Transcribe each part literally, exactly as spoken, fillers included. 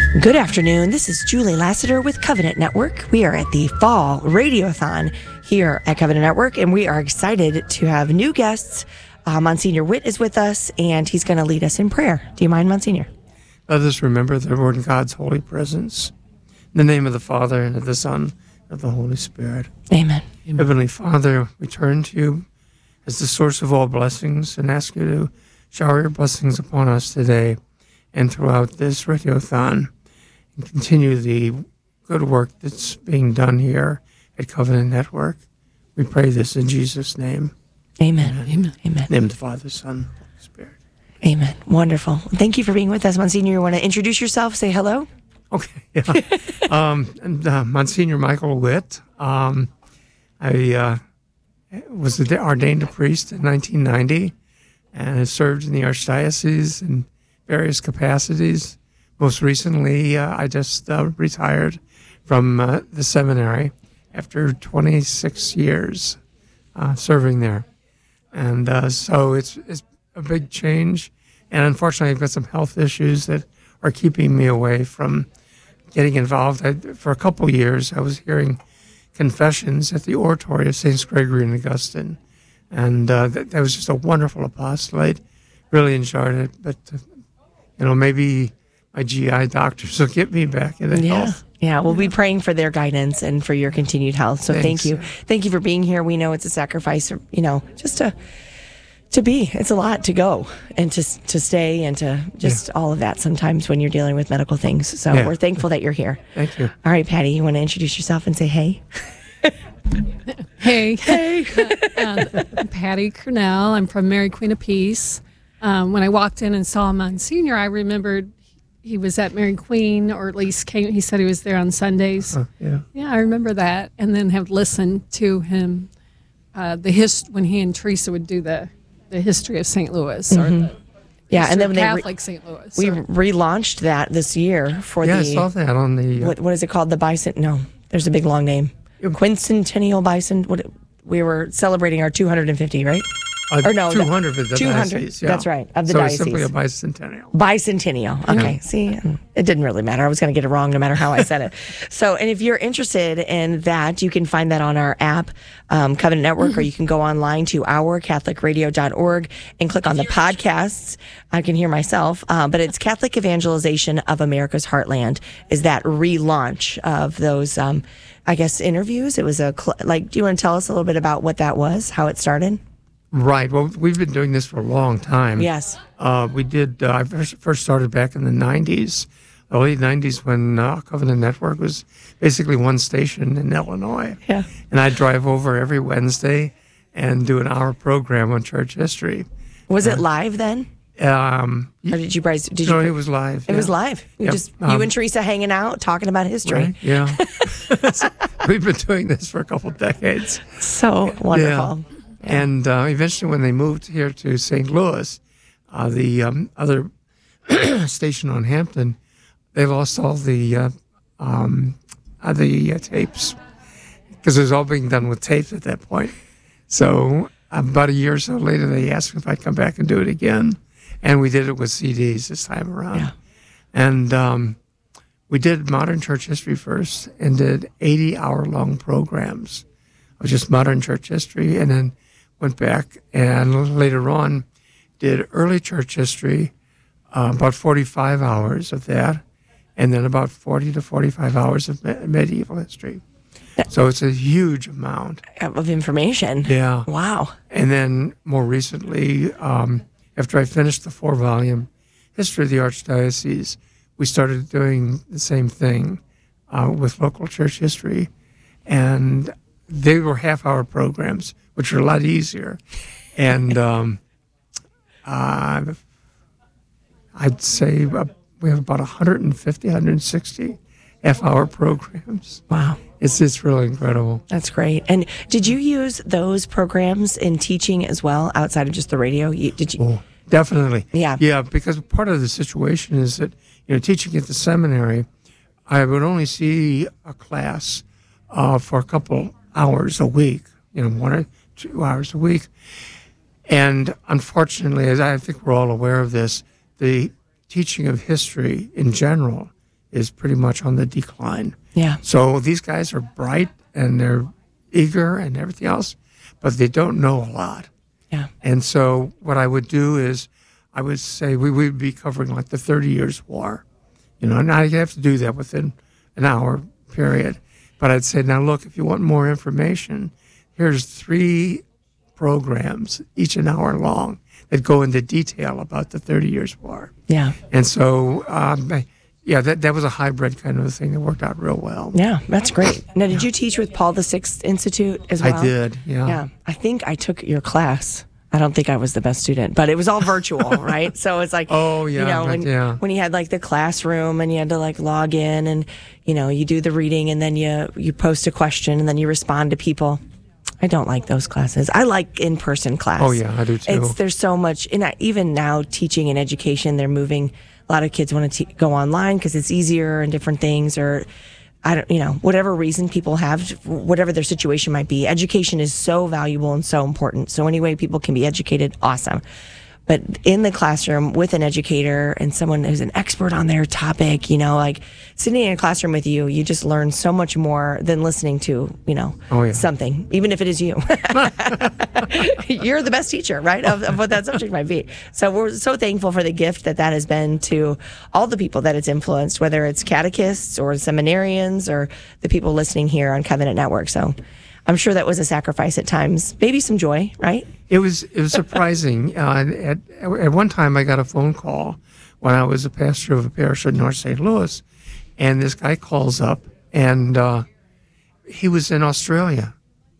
Good afternoon. This is Julie Lassiter with Covenant Network. We are at the Fall Radiothon here at Covenant Network, and we are excited to have new guests. Uh, Monsignor Witt is with us, and he's going to lead us in prayer. Do you mind, Monsignor? Let us remember that we're in God's holy presence. In the name of the Father, and of the Son, and of the Holy Spirit. Amen. Amen. Heavenly Father, we turn to you as the source of all blessings and ask you to shower your blessings upon us today and throughout this radiothon, and continue the good work that's being done here at Covenant Network. We pray this in Jesus' name. Amen. Amen. Amen. In the name of the Father, Son, Holy Spirit. Amen. Wonderful. Thank you for being with us, Monsignor. You want to introduce yourself? Say hello. Okay. Yeah. um, and, uh, Monsignor Michael Witt. Um, I uh, was ordained a priest in nineteen ninety and have served in the Archdiocese in various capacities. Most recently, uh, I just uh, retired from uh, the seminary after twenty-six years uh, serving there. And uh, so it's, it's a big change. And unfortunately, I've got some health issues that are keeping me away from getting involved. I, for a couple of years, I was hearing confessions at the oratory of Saints Gregory and Augustine. And uh, that, that was just a wonderful apostolate. Really enjoyed it. But, uh, you know, maybe my G I doctors will get me back into yeah. health. Yeah, we'll yeah. be praying for their guidance and for your continued health. So Thanks. thank you. Thank you for being here. We know it's a sacrifice, you know, just to to be. It's a lot to go and to to stay and to just yeah. all of that sometimes when you're dealing with medical things. So yeah. we're thankful that you're here. Thank you. All right, Patty, you want to introduce yourself and say hey? Hey. Hey. uh, I'm Patty Cornell. I'm from Mary Queen of Peace. Um, when I walked in and saw Monsignor, I remembered he was at Mary Queen, or at least came. He said he was there on Sundays. Uh, yeah. Yeah, I remember that, and then have listened to him. Uh, the hist when he and Teresa would do the the history of Saint Louis, or mm-hmm. the yeah, and then Catholic they re- Saint Louis. We or, relaunched that this year for yeah, the. I saw that on the. Uh, what what is it called? The bicent? No, there's a big long name. Quincentennial bison. What we were celebrating our two hundred fifty, right? Uh, or no, two hundred of the two hundred. diocese, yeah. That's right, of the so diocese. So it's simply a bicentennial. Bicentennial. Okay, Yeah. see, it didn't really matter. I was going to get it wrong no matter how I said it. So, and if you're interested in that, you can find that on our app, um, Covenant Network, or you can go online to our catholic radio dot org and click on the podcasts. I can hear myself, uh, but it's Catholic Evangelization of America's Heartland is that relaunch of those, um, I guess, interviews. It was a, cl- like, do you want to tell us a little bit about what that was, how it started? Right. Well, we've been doing this for a long time. Yes. Uh, we did, uh, I first started back in the nineties, early nineties, when uh, Covenant Network was basically one station in Illinois. Yeah. And I'd drive over every Wednesday and do an hour program on church history. Was uh, it live then? Um, Or did you guys? Did no, you? it was live. It yeah. was live. You Yep. just um, you and Teresa hanging out, talking about history. Right? Yeah. We've been doing this for a couple decades. So wonderful. Yeah. And uh, eventually, when they moved here to Saint Louis, uh, the um, other station on Hampton, they lost all the uh, um, uh, the uh, tapes because it was all being done with tapes at that point. So about a year or so later, they asked me if I'd come back and do it again, and we did it with C Ds this time around. Yeah. And um, we did modern church history first, and did eighty-hour-long programs of just modern church history, and then went back and later on did early church history, uh, about forty-five hours of that, and then about forty to forty-five hours of me- medieval history. So it's a huge amount Of information. Yeah. Wow. And then more recently, um, after I finished the four-volume History of the Archdiocese, we started doing the same thing uh, with local church history, and they were half-hour programs, which are a lot easier. And um, uh, I'd say uh, we have about one hundred fifty, one hundred sixty half-hour programs. Wow. It's it's really incredible. That's great. And did you use those programs in teaching as well, outside of just the radio? You, did you? Oh, definitely. Yeah. Yeah, because part of the situation is that, you know, teaching at the seminary, I would only see a class uh, for a couple hours a week, you know, one or two hours a week. And unfortunately, as I think we're all aware of this, the teaching of history in general is pretty much on the decline. Yeah. So these guys are bright and they're eager and everything else, but they don't know a lot. Yeah. And so what I would do is I would say we would be covering like the thirty Years' War. You know, now you have to do that within an hour period. But I'd say, now look, if you want more information, here's three programs, each an hour long, that go into detail about the thirty Years' War. Yeah. And so, um, yeah, that, that was a hybrid kind of a thing that worked out real well. Yeah, that's great. Now, did you teach with Paul the Sixth Institute as well? I did, yeah. Yeah, I think I took your class. I don't think I was the best student, but it was all virtual, right? So it's like, oh yeah, you know, when, yeah. when you had like the classroom and you had to like log in and, you know, you do the reading and then you, you post a question and then you respond to people. I don't like those classes. I like in-person class. Oh yeah, I do too. It's, there's so much, and I, even now teaching and education, they're moving. A lot of kids want to te- go online because it's easier and different things, or I don't, you know, whatever reason people have, whatever their situation might be. Education is so valuable and so important. So any way people can be educated, awesome. But in the classroom with an educator and someone who's an expert on their topic, you know, like sitting in a classroom with you, you just learn so much more than listening to, you know, oh, yeah. something, even if it is you. You're the best teacher, right, of, of what that subject might be. So we're so thankful for the gift that that has been to all the people that it's influenced, whether it's catechists or seminarians or the people listening here on Covenant Network. So I'm sure that was a sacrifice at times, maybe some joy, right? It was it was surprising. uh, at at one time, I got a phone call when I was a pastor of a parish in North Saint Louis, and this guy calls up, and uh, he was in Australia.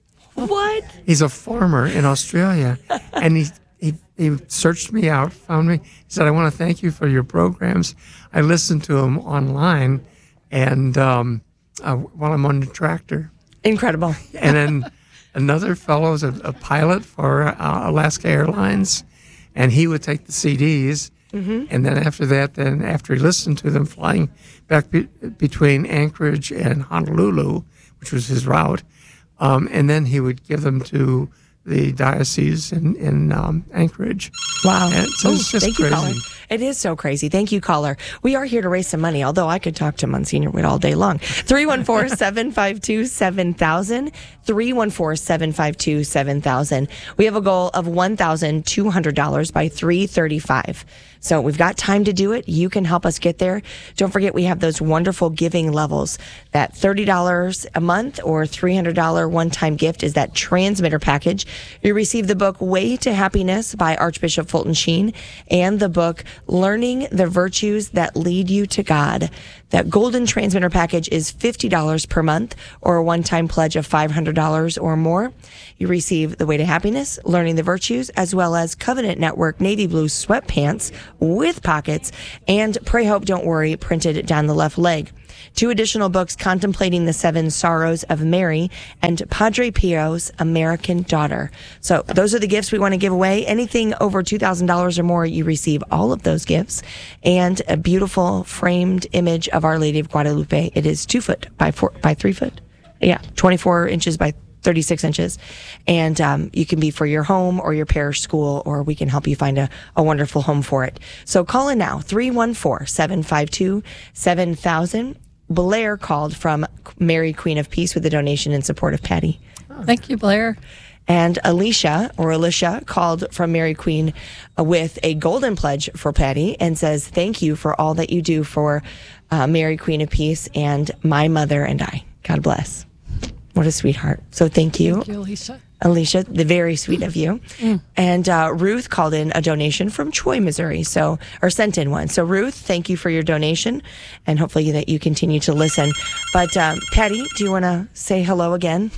What? He's a farmer in Australia, and he, he he searched me out, found me. He said, "I want to thank you for your programs. I listened to them online, and um, uh, while I'm on the tractor." Incredible. And then another fellow is a, a pilot for uh, Alaska Airlines, and he would take the C Ds. Mm-hmm. And then after that, then after he listened to them flying back be- between Anchorage and Honolulu, which was his route, um, and then he would give them to the diocese in, in um, Anchorage. Wow. And so Ooh, it's just thank crazy. you, caller. It is so crazy. Thank you, caller. We are here to raise some money, although I could talk to Monsignor Witt all day long. three one four, seven five two, seven thousand. three one four, seven five two, seven thousand. We have a goal of one thousand two hundred dollars by three thirty-five. So we've got time to do it. You can help us get there. Don't forget, we have those wonderful giving levels. That thirty dollars a month or three hundred dollars one-time gift is that transmitter package. You receive the book Way to Happiness by Archbishop Fulton Sheen and the book Learning the Virtues That Lead You to God. That golden transmitter package is fifty dollars per month or a one-time pledge of five hundred dollars or more. You receive The Way to Happiness, Learning the Virtues, as well as Covenant Network Navy Blue sweatpants with pockets and Pray Hope Don't Worry printed down the left leg. Two additional books, Contemplating the Seven Sorrows of Mary and Padre Pio's American Daughter. So those are the gifts we want to give away. Anything over two thousand dollars or more, you receive all of those gifts and a beautiful framed image of Our Lady of Guadalupe. It is two foot by four by three foot. Yeah, twenty-four inches by thirty-six inches. And um, you can be for your home or your parish school, or we can help you find a, a wonderful home for it. So call in now, three one four, seven five two, seven thousand. Blair called from Mary, Queen of Peace, with a donation in support of Patty. Thank you, Blair. And Alicia, or Alicia, called from Mary Queen with a golden pledge for Patty and says, thank you for all that you do for uh, Mary, Queen of Peace, and my mother and I. God bless. What a sweetheart. So thank you. Thank you, Alicia. Alicia, the very sweet of you. Mm. And uh, Ruth called in a donation from Troy, Missouri, so or sent in one. So Ruth, thank you for your donation, and hopefully that you continue to listen. But um, Patty, do you want to say hello again?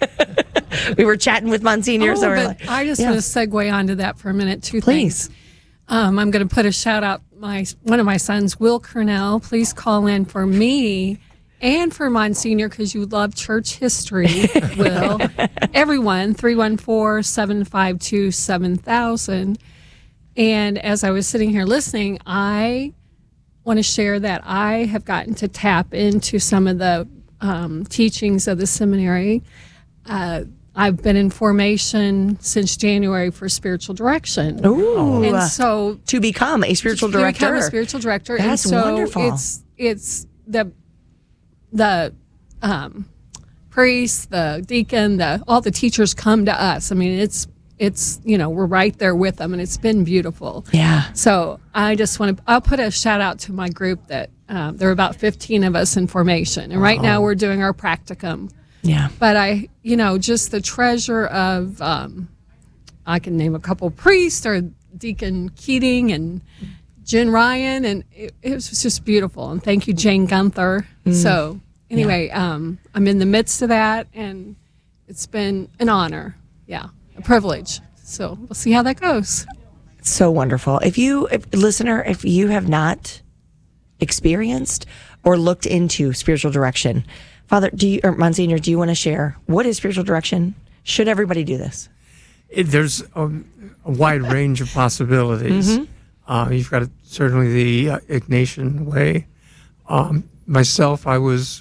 We were chatting with Monsignor. Oh, so we're but like, I just yeah. want to segue onto that for a minute. Two Please. things. Um, I'm going to put a shout out. My one of my sons, Will Cornell. Please call in for me. And for Monsignor, because you love church history, Will. Everyone, three one four, seven five two, seven thousand. And as I was sitting here listening, I want to share that I have gotten to tap into some of the um, teachings of the seminary. Uh, I've been in formation since January for spiritual direction. Ooh. And so to become a spiritual to director. become a spiritual director. That's and so wonderful. It's, it's, the the um, priest, the deacon, the all the teachers come to us. I mean, it's it's you know we're right there with them, and it's been beautiful. Yeah. So I just want to. I'll put a shout out to my group that um, there are about fifteen of us in formation, and right now we're doing our practicum. Yeah. But I, you know, just the treasure of. Um, I can name a couple priests or Deacon Keating and Jen Ryan, and it, it was just beautiful. And thank you, Jane Gunther. Mm. So anyway, yeah. um, I'm in the midst of that, and it's been an honor. Yeah, a privilege. So we'll see how that goes. So wonderful. If you, if, listener, if you have not experienced or looked into spiritual direction, Father, do you, or Monsignor, do you want to share what is spiritual direction? Should everybody do this? It, there's a, a wide range of possibilities. Mm-hmm. Uh, you've got certainly the uh, Ignatian way. Um, myself, I was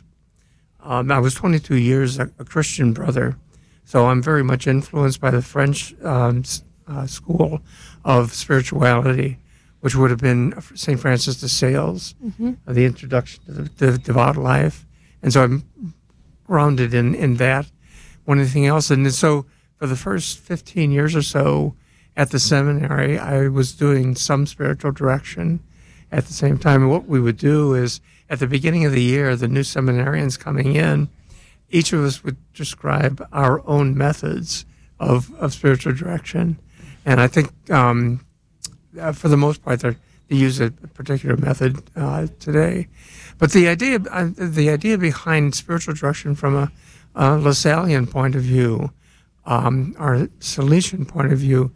um, I was twenty-two years a, a Christian brother, so I'm very much influenced by the French um, uh, school of spirituality, which would have been Saint Francis de Sales, mm-hmm. uh, the introduction to the, the devout life, and so I'm grounded in in that. One anything else, and so. For the first fifteen years or so at the seminary, I was doing some spiritual direction at the same time. And what we would do is, at the beginning of the year, the new seminarians coming in, each of us would describe our own methods of, of spiritual direction. And I think, um, uh, for the most part, they use a particular method uh, today. But the idea, uh, the idea behind spiritual direction from a, a Lasallian point of view, Um, our Salesian point of view,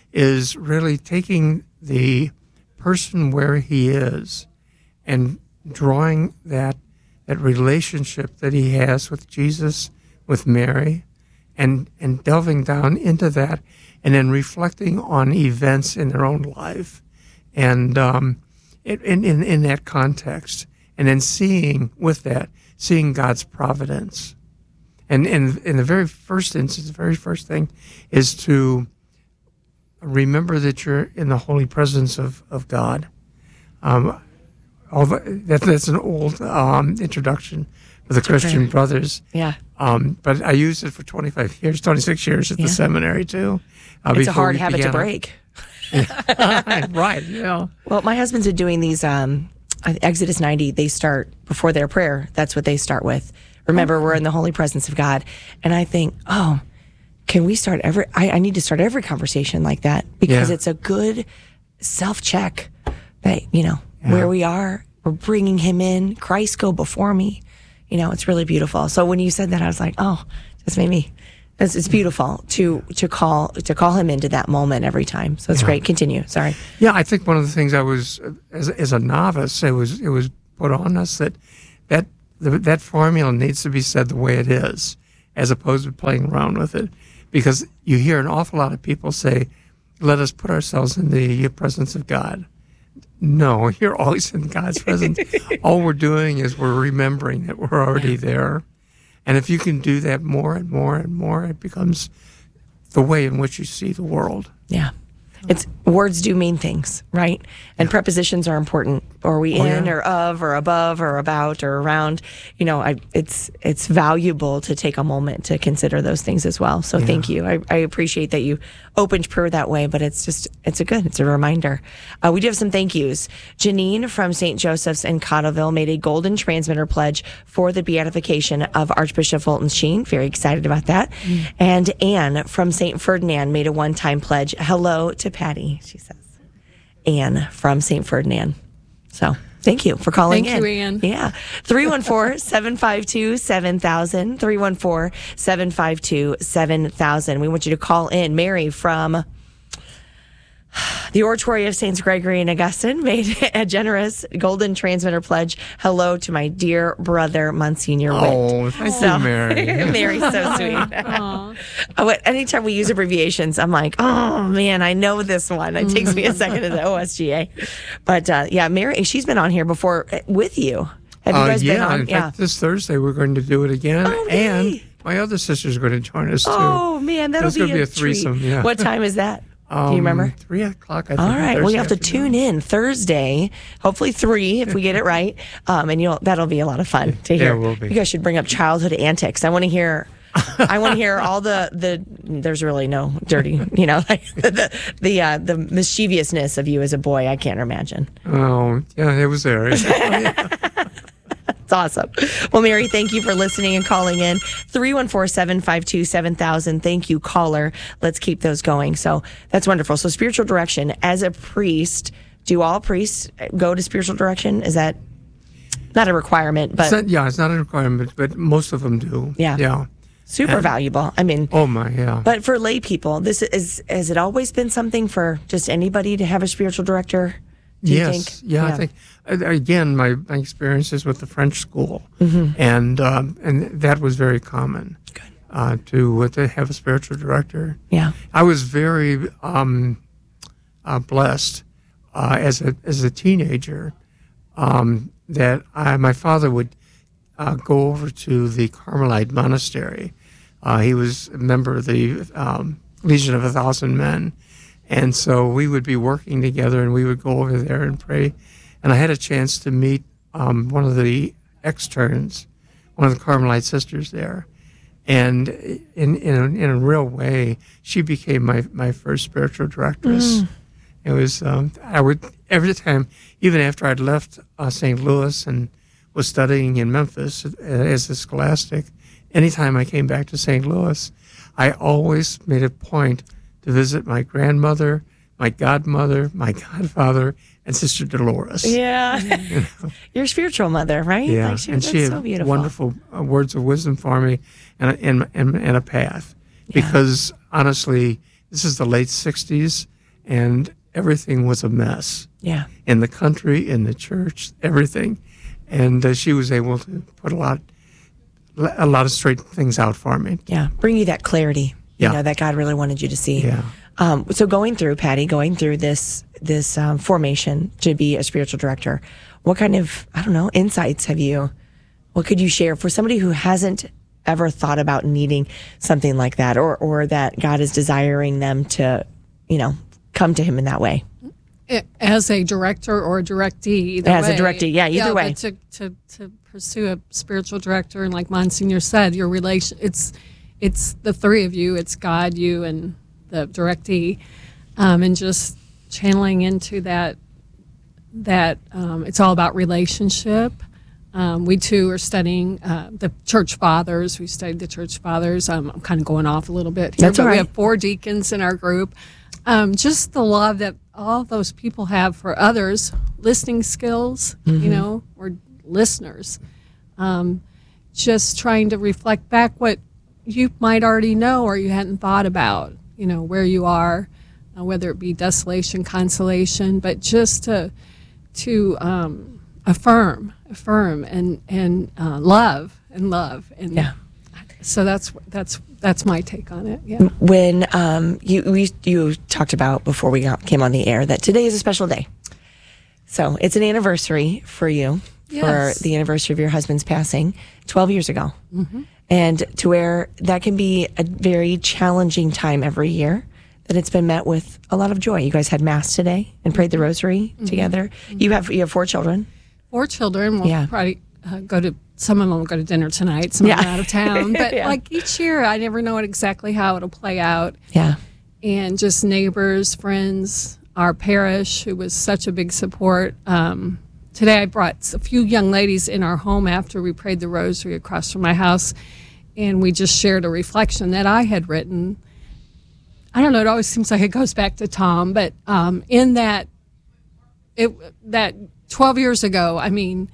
is really taking the person where he is and drawing that that relationship that he has with Jesus, with Mary, and and delving down into that, and then reflecting on events in their own life, and um, it, in, in in that context, and then seeing with that, seeing God's providence. And in, in the very first instance, the very first thing is to remember that you're in the holy presence of, of God. Um, although that, that's an old um, introduction for the Christian okay. brothers. Yeah. Um, but I used it for twenty-five years, twenty-six years at yeah. the seminary, too. Uh, it's a hard habit to break. Right, yeah. Well, my husband's been doing these, um, Exodus ninety, they start before their prayer. That's what they start with. Remember, we're in the holy presence of God. And I think, oh, can we start every, I, I need to start every conversation like that, because yeah. it's a good self-check that, you know, yeah. where we are, we're bringing him in, Christ go before me. You know, it's really beautiful. So when you said that, I was like, oh, this made me, it's, it's beautiful to, to call, to call him into that moment every time. So it's yeah. great. Continue. Sorry. Yeah. I think one of the things I was, as, as a novice, it was, it was put on us that, that, The, that formula needs to be said the way it is, as opposed to playing around with it. Because you hear an awful lot of people say, let us put ourselves in the presence of God. No, you're always in God's presence. All we're doing is we're remembering that we're already there. And if you can do that more and more and more, it becomes the way in which you see the world. Yeah. It's words do mean things, right? And prepositions are important. Are we oh, in yeah. or of or above or about or around? You know, I, it's it's valuable to take a moment to consider those things as well. So yeah. thank you. I, I appreciate that you opened prayer that way, but it's just, it's a good, it's a reminder. Uh, we do have some thank yous. Janine from Saint Joseph's in Cottleville made a golden transmitter pledge for the beatification of Archbishop Fulton Sheen. Very excited about that. Mm. And Anne from Saint Ferdinand made a one-time pledge. Hello to Patty, she says. Anne from Saint Ferdinand. So thank you for calling thank in. Thank you, Anne. Yeah. three one four, seven five two, seven thousand. three one four, seven five two, seven thousand. We want you to call in. Mary from the Oratory of Saints Gregory and Augustine made a generous golden transmitter pledge. Hello to my dear brother, Monsignor Witt. Oh, thank so, you, Mary. Mary's so sweet. Anytime we use abbreviations, I'm like, oh, man, I know this one. It takes me a second to the O S G A. But, uh, yeah, Mary, she's been on here before with you. Have you guys uh, yeah, been on? In yeah, fact, this Thursday we're going to do it again. Oh, and my other sister's going to join us, too. Oh, man, that'll There's be going to be a, a threesome. Treat. Yeah. What time is that? Um, Do you remember? Three o'clock, I think. All right. Well, you have to Thursday tune in Thursday, hopefully three if we get it right. Um, and you'll that'll be a lot of fun to hear. Yeah, it will be. You guys should bring up childhood antics. I want to hear. I want to hear all the the. There's really no dirty, you know, like the the uh, the mischievousness of you as a boy. I can't imagine. Oh, yeah, it was there. It's awesome. Well, Mary, thank you for listening and calling in. three one four, seven five two, seven thousand. Thank you, caller. Let's keep those going. So that's wonderful. So spiritual direction. As a priest, do all priests go to spiritual direction? Is that not a requirement, but It's not, yeah, it's not a requirement, but most of them do. Yeah. Yeah. super And- valuable? I mean, Oh, my, yeah. but for lay people, this is, has it always been something for just anybody to have a spiritual director? Do you yes. think? Yeah, I think, uh, again, my, my experiences with the French school, and um, and that was very common. Good. Uh, to uh, to have a spiritual director. Yeah. I was very um, uh, blessed uh, as a as a teenager um, that I, my father would uh, go over to the Carmelite monastery. Uh, he was a member of the um, Legion of a Thousand Men, and so we would be working together, and we would go over there and pray. And I had a chance to meet um, one of the externs, one of the Carmelite sisters there. And in in a, in a real way, she became my, my first spiritual directress. Mm. It was um, I would every time, even after I'd left uh, Saint Louis and was studying in Memphis as a scholastic. Anytime I came back to Saint Louis, I always made a point to visit my grandmother, my godmother, my godfather, and Sister Dolores. Yeah. Your spiritual mother, right? Yeah, Like she, and that's she had so beautiful. wonderful uh, words of wisdom for me, and a- and and, and a path. Yeah. Because honestly, this is the late sixties, and everything was a mess Yeah. in the country, in the church, everything, and uh, she was able to put a lot, a lot of straight things out for me. Yeah. Bring you that clarity, you Yeah. know, that God really wanted you to see. Yeah. Um, so going through, Patty, going through this this um, formation to be a spiritual director, what kind of, I don't know, insights have you, what could you share for somebody who hasn't ever thought about needing something like that, or or that God is desiring them to, you know, come to him in that way? As a director or a directee, either As a way. directee, yeah, either way. But to, to, to pursue a spiritual director, and like Monsignor said, your relation, it's it's the three of you. It's God, you, and the directee, um, and just channeling into that. That um, it's all about relationship. Um, we too are studying uh, the church fathers. We studied the church fathers. Um, I'm kind of going off a little bit here, That's but all we right. have four deacons in our group. Um, just the love that all those people have for others, listening skills, Mm-hmm. you know, or listeners. Um, just trying to reflect back what you might already know or you hadn't thought about, you know, where you are, uh, whether it be desolation, consolation, but just to to um, affirm, affirm, and and uh, love and love, and Yeah. So that's that's that's my take on it. Yeah. When um, you we, you talked about before we got, came on the air that today is a special day. So it's an anniversary for you, Yes. for the anniversary of your husband's passing twelve years ago. Mm-hmm. And to where that can be a very challenging time every year, that it's been met with a lot of joy. You guys had mass today and prayed the rosary Mm-hmm. together. You have you have four children. Four children will Yeah. probably uh, go to, some of them will go to dinner tonight, some Yeah. of them out of town. But Yeah. like each year, I never know exactly how it'll play out. Yeah. And just neighbors, friends, our parish, who was such a big support. Um, today, I brought a few young ladies in our home after we prayed the rosary across from my house, and we just shared a reflection that I had written. I don't know, it always seems like it goes back to Tom, but um, in that, it that twelve years ago, I mean,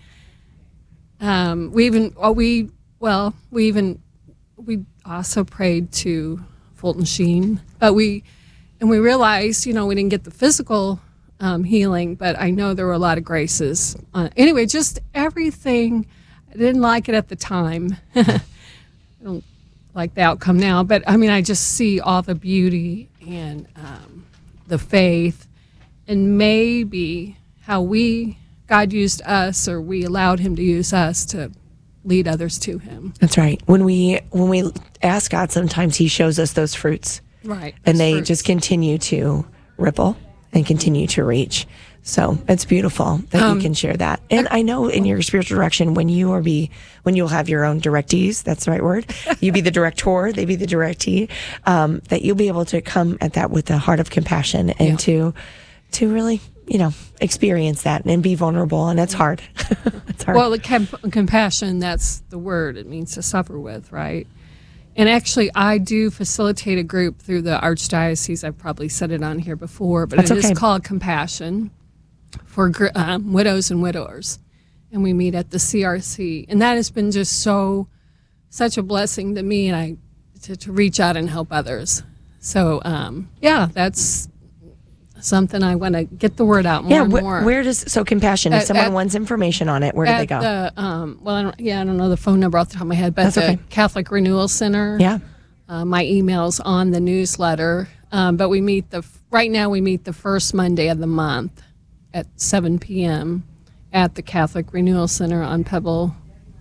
um, we even, oh, we, well, we even, we also prayed to Fulton Sheen, but we, and we realized, you know, we didn't get the physical um, healing, but I know there were a lot of graces. Uh, anyway, just everything. I didn't like it at the time. I don't like the outcome now, but I mean, I just see all the beauty and um, the faith, and maybe how we, God used us, or we allowed Him to use us to lead others to Him. That's right. When we when we ask God, sometimes He shows us those fruits Right. And Those they fruits. just continue to ripple and continue to reach. So it's beautiful that Um, you can share that. And I know in your spiritual direction, when you are be, when you'll have your own directees, that's the right word. You be the director, they be the directee, um, that you'll be able to come at that with a heart of compassion and Yeah. to, to really, you know, experience that and be vulnerable. And it's hard. It's hard. Well, the com- compassion, that's the word. It means to suffer with, right? And actually, I do facilitate a group through the Archdiocese. I've probably said it on here before, but That's it is okay. called Compassion for gr- um, Widows and Widowers. And we meet at the C R C. And that has been just so, such a blessing to me and I to, to reach out and help others. So, um, yeah, that's something I want to get the word out more yeah. and Wh- more. where does, so compassion, if At- someone at- wants information on it, where do they At go? the, um, well, I don't, yeah, I don't know the phone number off the top of my head, but That's the okay. Catholic Renewal Center. yeah. Uh, my email's on the newsletter, um, but we meet the right now. We meet the first Monday of the month at seven p.m. at the Catholic Renewal Center on Pebble,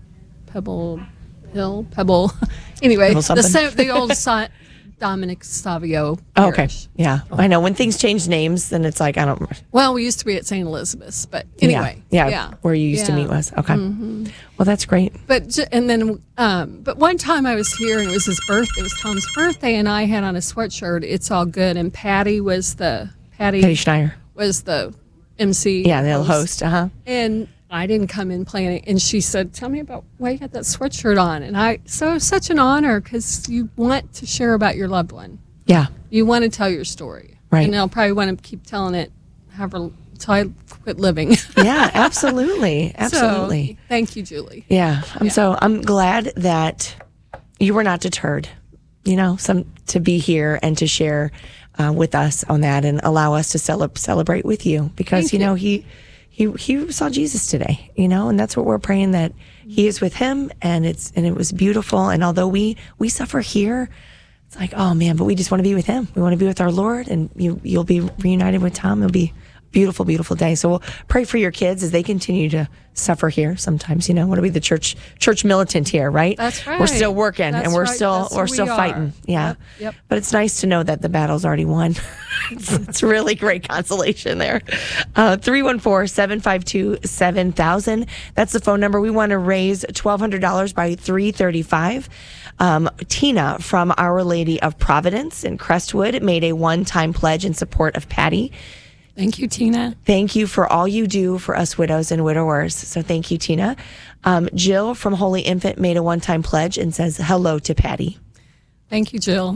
Pebble Hill, Pebble. anyway, Pebble the something. sa- the old Sa- Dominic Savio. Oh, okay. Parish. Yeah. I know when things change names, then it's like, I don't Well, we used to be at Saint Elizabeth's, but anyway, yeah, yeah, where you used to Yeah. meet was okay. Well, that's great. But j- and then, um, but one time I was here and it was his birthday. It was Tom's birthday, and I had on a sweatshirt. It's all good. And Patty was the Patty, Patty Schneier, was the M C. yeah, the host. Uh huh. And I didn't come in playing. And she said, "Tell me about why you got that sweatshirt on." And I, so it's such an honor because you want to share about your loved one. Yeah. You want to tell your story, Right. And I'll probably want to keep telling it, however, till I quit living. Yeah. Absolutely. Absolutely. So, thank you, Julie. Yeah. I'm so I'm glad that you were not deterred. You know, some to be here and to share uh, with us on that and allow us to cele- celebrate with you because Thank you know you. he he he saw Jesus today. You know, and that's what we're praying that he is with him and it's and it was beautiful. And although we we suffer here. It's like, oh man, but we just want to be with him. We want to be with our Lord, and you, you'll be reunited with Tom. It'll be a beautiful, beautiful day. So we'll pray for your kids as they continue to suffer here. Sometimes, you know, want to be the church church militant here, right? That's We're right. still working, That's and we're right. still That's we're who still we are. fighting. Yeah, Yep, yep. But it's nice to know that the battle's already won. it's, it's really great consolation there. Uh, three one four, seven five two, seven thousand. That's the phone number. We want to raise twelve hundred dollars by three thirty-five. Um, Tina from Our Lady of Providence in Crestwood made a one-time pledge in support of Patty. Thank you, Tina. Thank you for all you do for us widows and widowers. So thank you, Tina. Um, Jill from Holy Infant made a one-time pledge and says hello to Patty. Thank you, Jill.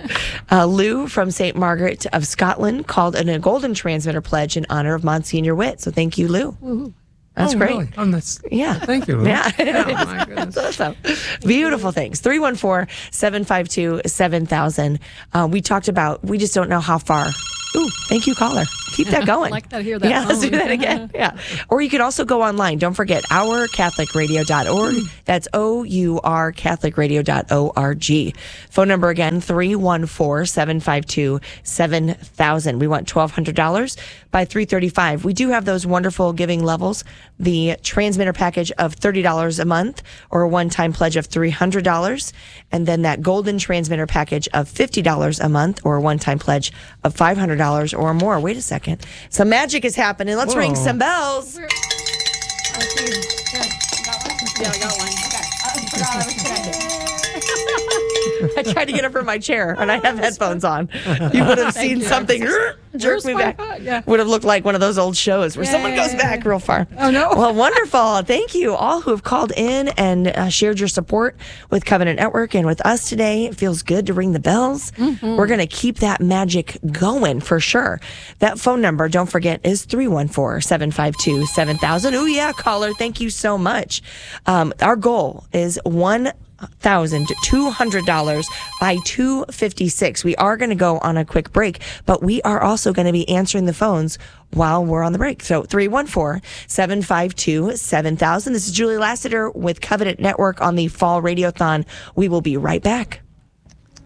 Uh, Lou from Saint Margaret of Scotland called in a golden transmitter pledge in honor of Monsignor Witt. So thank you, Lou. That's Oh, great. really? Oh, that's, Yeah. thank you. Lou. Yeah. Oh, my goodness. Awesome. Beautiful things. three one four, seven five two, seven thousand. Uh, we talked about, we just don't know how far. Ooh, thank you, caller. Keep that going. like that, hear that Yeah, let's do phone. that again. Yeah. Or you could also go online. Don't forget our catholic radio dot org. That's O U R catholic radio dot org. Phone number again, three one four, seven five two, seven thousand. We want twelve hundred dollars by three thirty-five. We do have those wonderful giving levels. The transmitter package of thirty dollars a month or a one-time pledge of three hundred dollars. And then that golden transmitter package of fifty dollars a month or a one-time pledge of five hundred dollars or more. Wait a second. Some magic is happening. Let's ring Whoa. some bells. Yeah, I got one. I tried to get up from my chair and I have headphones on. You would have seen you. something jerk Where's me my back. phone? Yeah. Would have looked like one of those old shows where someone goes Yay. back real far. Oh, no. Well, wonderful. Thank you all who have called in and uh, shared your support with Covenant Network and with us today. It feels good to ring the bells. Mm-hmm. We're going to keep that magic going for sure. That phone number, don't forget, is three one four, seven five two, seven thousand. Oh, yeah, caller. Thank you so much. Um, our goal is one thousand two hundred dollars by two fifty-six. We are going to go on a quick break, but we are also going to be answering the phones while we're on the break. So three one four, seven five two, seven thousand. This is Julie Lassiter with Covenant Network on the Fall Radiothon. We will be right back.